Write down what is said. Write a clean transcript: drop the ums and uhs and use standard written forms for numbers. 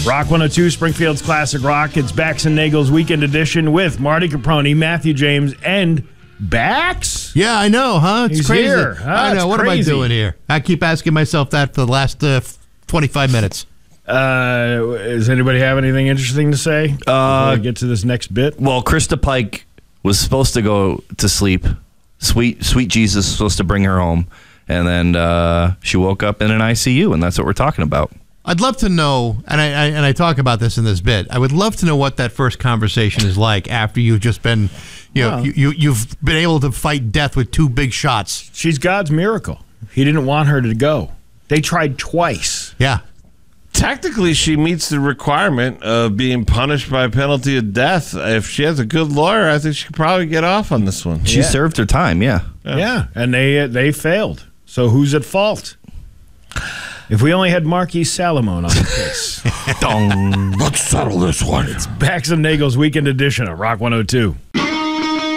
Rock 102, Springfield's Classic Rock. It's Bax and Nagel's Weekend Edition with Marty Caproni, Matthew James, and Bax? Yeah, I know, huh? It's He's crazy. here. I know. What crazy. am I doing here? I keep asking myself that for the last 25 minutes. Does anybody have anything interesting to say before we get to this next bit? Well, Krista Pike was supposed to go to sleep. Sweet Jesus was supposed to bring her home. And then she woke up in an ICU, and that's what we're talking about. I'd love to know, and I talk about this in this bit. I would love to know what that first conversation is like after you've just been, you've been able to fight death with 2 big shots. She's God's miracle. He didn't want her to go. They tried twice. Yeah. Technically, she meets the requirement of being punished by penalty of death. If she has a good lawyer, I think she could probably get off on this one. She served her time, yeah. Yeah, and they failed. So who's at fault? If we only had Marquis Salamone on the case. Dong. Let's settle this one. Bax and Nagel's Weekend Edition of Rock 102.